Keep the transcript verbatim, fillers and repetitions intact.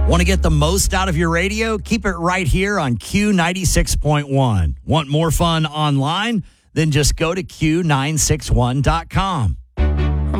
Want to get the most out of your radio? Keep it right here on Q ninety-six point one. Want more fun online? Then just go to Q nine six one dot com.